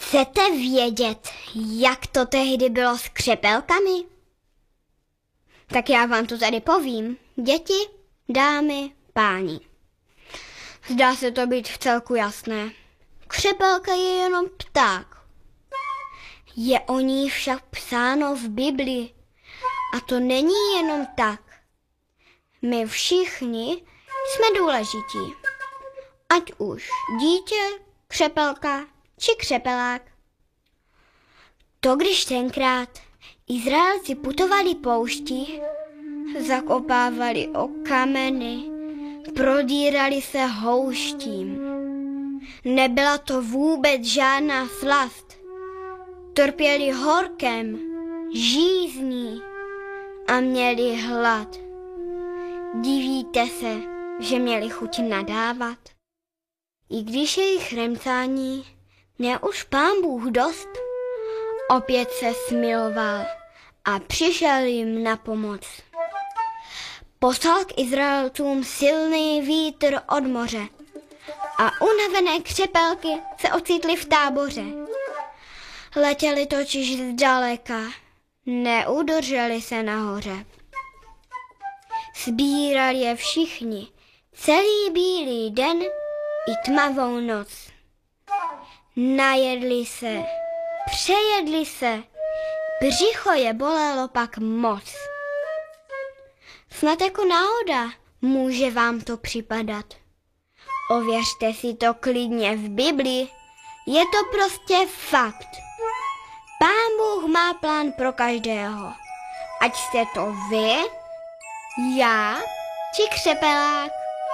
Chcete vědět, jak to tehdy bylo s křepelkami? Tak já vám to tady povím. Děti, dámy, páni. Zdá se to být vcelku jasné. Křepelka je jenom pták. Je o ní však psáno v Biblii. A to není jenom tak. My všichni jsme důležití. Ať už dítě, křepelka či křepelák. To když tenkrát Izraelci putovali pouští, zakopávali o kameny, prodírali se houštím. Nebyla to vůbec žádná slast. Trpěli horkem, žízní a měli hlad. Divíte se, že měli chuť nadávat? I když jejich remcání měl už Pán Bůh dost, opět se smiloval a přišel jim na pomoc. Poslal k Izraelcům silný vítr od moře a unavené křepelky se ocitly v táboře. Letěli totiž zdaleka, neudrželi se nahoře. Sbírali je všichni, celý bílý den i tmavou noc. Najedli se, přejedli se, břicho je bolelo pak moc. Snad jako náhoda může vám to připadat. Ověřte si to klidně v Biblii, je to prostě fakt. Pán Bůh má plán pro každého. Ať jste to vy, já či křepelák.